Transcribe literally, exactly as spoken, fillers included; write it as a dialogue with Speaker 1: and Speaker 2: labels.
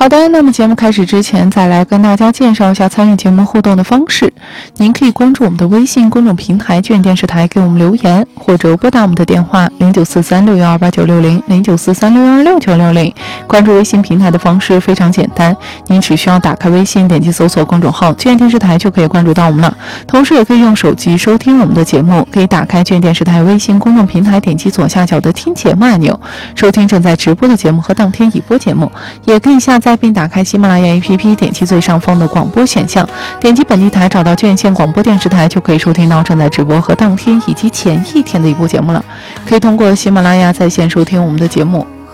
Speaker 1: 好的，那么节目开始之前，再来跟大家介绍一下参与节目互动的方式。您可以关注我们的微信公众平台卷电视台，给我们留言，或者拨打我们的电话零九四三六幺二八九六零零九四三六幺二六九六零。关注微信平台的方式非常简单，您只需要打开微信，点击搜索公众号卷电视台就可以关注到我们了。同时也可以用手机收听我们的节目，可以打开卷电视台微信公众平台，点击左下角的听节目按钮，收听正在直播的节目和当天已播节目。也可以下载并打开喜马拉雅 A P P， 点击最上方的广播选项，点击本地台，找到卷县广播电视台，就可以收听到正在直播和当天以及前一天的一部节目了。可以通过喜马拉雅在线收听我们的节目，